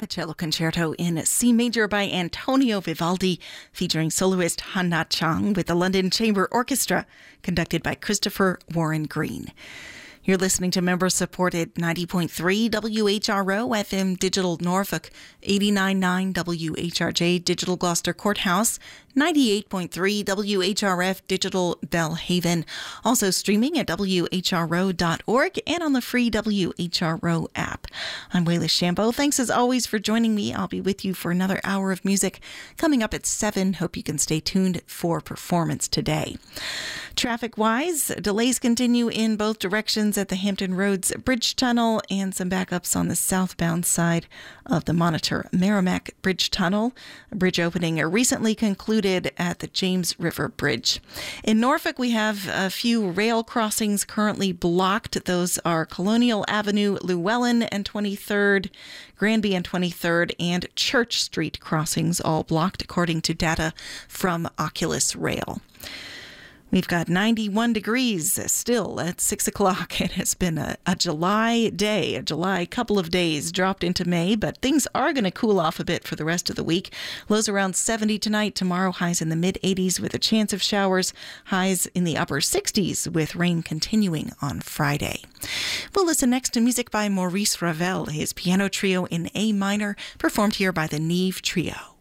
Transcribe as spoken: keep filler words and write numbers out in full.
A cello concerto in C major by Antonio Vivaldi, featuring soloist Han-Na Chang with the London Chamber Orchestra, conducted by Christopher Warren Green. You're listening to member-supported ninety point three W H R O F M Digital Norfolk, eighty-nine point nine W H R J Digital Gloucester Courthouse, ninety-eight point three W H R F Digital Belhaven. Also streaming at W H R O dot org and on the free W H R O app. I'm Wayla Shambo. Thanks as always for joining me. I'll be with you for another hour of music coming up at seven. Hope you can stay tuned for performance today. Traffic-wise, delays continue in both directions at the Hampton Roads Bridge Tunnel and some backups on the southbound side of the Monitor Merrimack Bridge Tunnel. A bridge opening recently concluded at the James River Bridge. In Norfolk, we have a few rail crossings currently blocked. Those are Colonial Avenue, Llewellyn and twenty-third, Granby and twenty-third, and Church Street crossings, all blocked according to data from Oculus Rail. We've got ninety-one degrees still at six o'clock. It has been a, a July day, a July couple of days dropped into May, but things are going to cool off a bit for the rest of the week. Lows around seventy tonight. Tomorrow, highs in the mid-eighties with a chance of showers. Highs in the upper sixties with rain continuing on Friday. We'll listen next to music by Maurice Ravel, his piano trio in A minor, performed here by the Neve Trio.